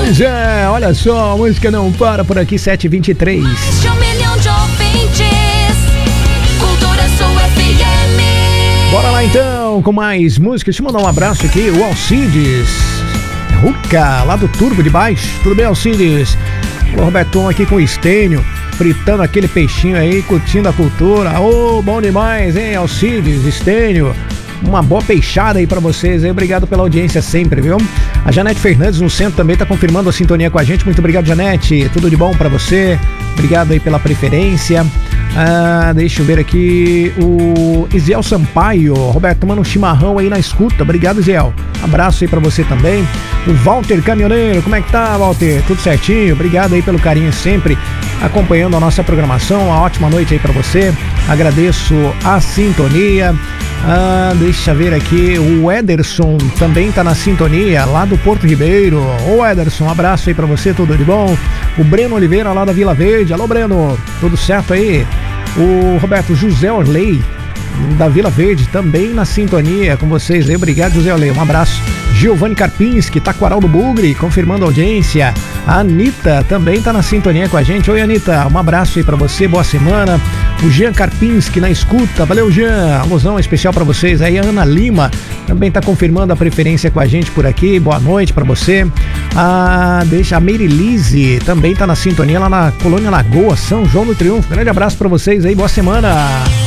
Pois é, olha só, a música não para por aqui, 7h23. Mais de 1 milhão de ouvintes. Cultura Sul FM. Bora lá então com mais música. Deixa eu mandar um abraço aqui, o Alcides Ruca, lá do Turbo de Baixo. Tudo bem, Alcides? O Robertão aqui com o Estênio, fritando aquele peixinho aí, curtindo a cultura. Ô, bom demais, hein, Alcides, Estênio. Uma boa peixada aí pra vocês aí, obrigado pela audiência sempre, viu? A Janete Fernandes no centro também tá confirmando a sintonia com a gente, muito obrigado, Janete, tudo de bom pra você, obrigado aí pela preferência. Deixa eu ver aqui, o Isiel Sampaio, Roberto, tomando um chimarrão aí na escuta, obrigado, Isiel, abraço aí pra você também. O Walter Caminhoneiro, como é que tá, Walter? Tudo certinho? Obrigado aí pelo carinho sempre, acompanhando a nossa programação, uma ótima noite aí pra você, agradeço a sintonia. Deixa eu ver aqui, o Ederson também tá na sintonia, lá do Porto Ribeiro. Ô Ederson, um abraço aí pra você, tudo de bom? O Breno Oliveira lá da Vila Verde, alô Breno, tudo certo aí? O Roberto José Orley, da Vila Verde, também na sintonia com vocês aí, obrigado José Orley, um abraço. Giovanni Karpinski, Taquaral do Bugre, confirmando a audiência. A Anitta também tá na sintonia com a gente. Oi, Anitta, um abraço aí pra você, boa semana. O Jean Karpinski na escuta, valeu, Jean. Alusão especial pra vocês aí. A Ana Lima também tá confirmando a preferência com a gente por aqui. Boa noite pra você. A Meirilize também tá na sintonia lá na Colônia Lagoa, São João do Triunfo. Grande abraço pra vocês aí, boa semana.